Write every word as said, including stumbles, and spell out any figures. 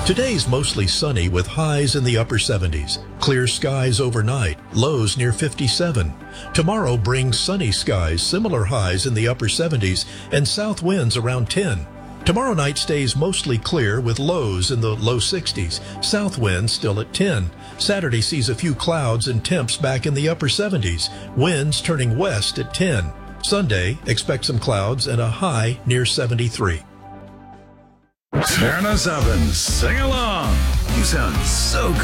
Today's mostly sunny with highs in the upper seventies. Clear skies overnight, lows near fifty-seven. Tomorrow brings sunny skies, similar highs in the upper seventies, and south winds around ten. Tomorrow night stays mostly clear with lows in the low sixties. South winds still at ten. Saturday sees a few clouds and temps back in the upper seventies. Winds turning west at ten. Sunday, expect some clouds and a high near seventy-three. Turn us up and sing along. You sound so good.